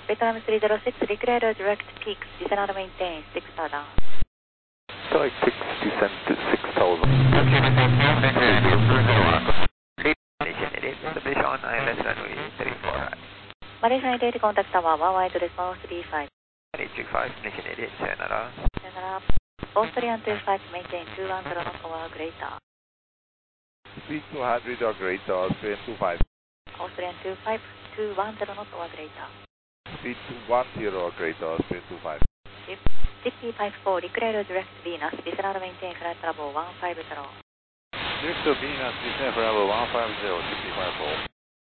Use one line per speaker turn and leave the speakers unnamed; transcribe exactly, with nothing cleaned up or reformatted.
Vietnam three zero six, declare direct peaks, descend and maintain, six star down.
Strike six, descend to six thousand. Submission on I L S runway three four high.
Malaysia eighty-eight, contact tower, one wide response three five.
eight three five, Nation eighty-eight, sayonara.
Sayonara. Austrian two five, maintain two one zero knots or greater.
Speed two hundred or greater, Austrian two five.
Austrian two five, two one zero knots or greater.
Speed two one zero or greater, Austrian two five.
City five four, declare direct Venus, descend and maintain flight level one five zero.
Direct Venus, descend for level one five zero, City five four.